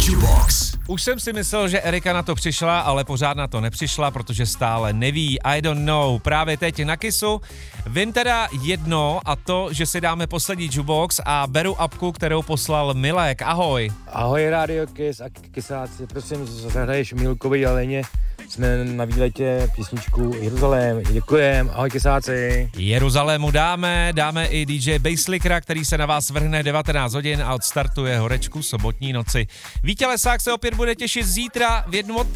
Jubox. Už jsem si myslel, že Erika na to přišla, ale pořád na to nepřišla, protože stále neví. I don't know. Právě teď na Kissu. Vím teda jedno, a to, že si dáme poslední Jubox a beru apku, kterou poslal Milek. Ahoj. Ahoj Radio Kiss a Kissáci, prosím, zahraješ Milkovi Aleně. Jsme na výletě písničku Jeruzalém. Děkujem, ahoj Kissáci. Jeruzalému dáme i DJ Basslickera, který se na vás vrhne 19 hodin a odstartuje horečku sobotní noci. Vítě Lesák se opět bude těšit zítra v 1 od